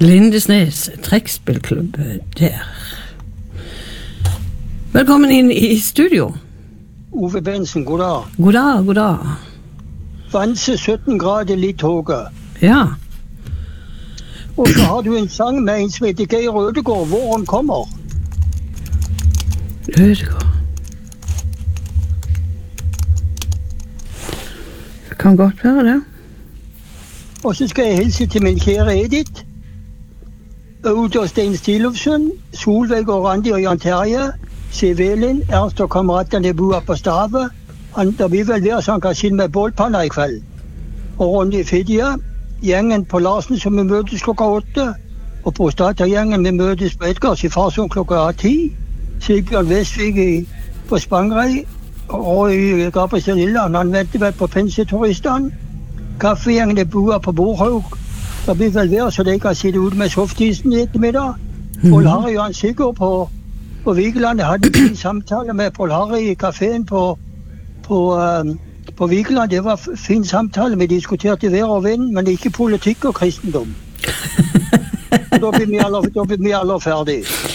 Lindesnes trekkspillklubb der. Velkommen inn i studio. Ove Bensen, god dag. God dag, god dag. Vanse 17 grader litt høye. Ja. Og så har du en sang med en som heter Geir Ødegård, Våren kommer. Ødegård. Det kan godt være det. Og så skal jeg hilse til min kjære Edith, Aud og Stein Stilofsen, Solveig og Randi og Jan Terje, Siv Elin, Ernst og kameratene bor på Stave. Det vil vel være så han kan skille med bålpanna i kveld. Og Ronny Fidja, gjengen på Larsen som vi møtes klokka 8, og på Stata-gjengen vi møtes på Edgars i Farsund klokka 10, Sigbjørn Vestvig på Spangrei, og i Gabriel Lilland, han venter vel på penseturistene. Kaffegjengene bor på Borhaug. Det vil vel være så de kan sitte ute med softisen i ettermiddag. Paul Harry og han Sigurd på Vigeland. Jeg hadde en samtale med Paul Harry i kaféen på Vigeland. Det var en fin samtale. Vi diskuterte vær og vind, men ikke politikk og kristendom. Da blir vi alle ferdige.